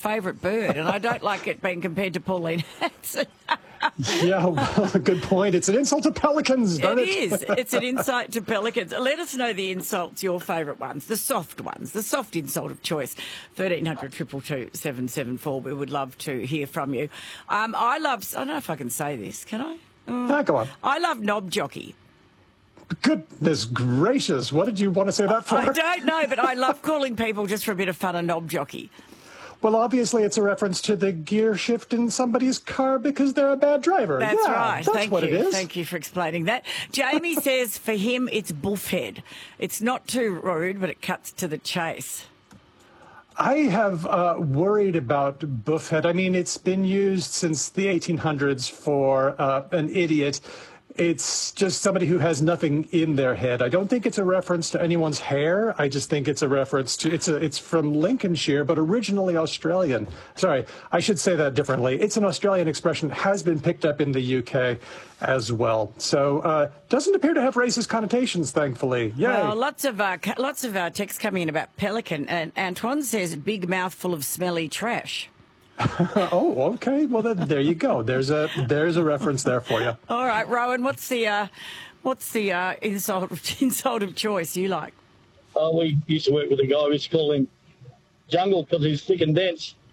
favourite bird, and I don't like it being compared to Pauline Hanson. Yeah, well, good point. It's an insult to pelicans, darn it. It is. It's an insult to pelicans. Let us know the insults, your favourite ones, the soft insult of choice. 1300 222 774. We would love to hear from you. I don't know if I can say this, can I? Go on. I love knob jockey. Goodness gracious, what did you want to say that for? I don't know, but I love calling people just for a bit of fun a knob jockey. Well, obviously, it's a reference to the gear shift in somebody's car because they're a bad driver. That's right. That's what it is. Thank you for explaining that. Jamie says for him, it's buffhead. It's not too rude, but it cuts to the chase. I have worried about buffhead. I mean, it's been used since the 1800s for an idiot. It's just somebody who has nothing in their head. I don't think it's a reference to anyone's hair. I just think it's a reference to it's from Lincolnshire, but originally Australian. Sorry, I should say that differently. It's an Australian expression, has been picked up in the UK as well. So doesn't appear to have racist connotations, thankfully. Yay. Well, lots of texts coming in about pelican, and Antoine says big mouthful of smelly trash. Oh, okay. Well, then there you go. There's a reference there for you. All right, Rowan. What's the insult of choice you like? Oh, we used to work with a guy. We used to call him Jungle because he's thick and dense.